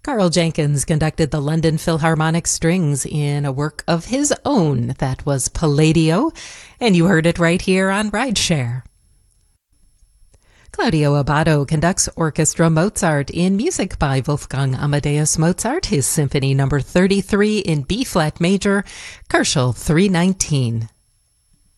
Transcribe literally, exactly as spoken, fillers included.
Carl Jenkins conducted the London Philharmonic Strings in a work of his own that was Palladio, and you heard it right here on Rideshare. Claudio Abbado conducts Orchestra Mozart in music by Wolfgang Amadeus Mozart, his Symphony number thirty-three in B-flat major, Koelschel three nineteen.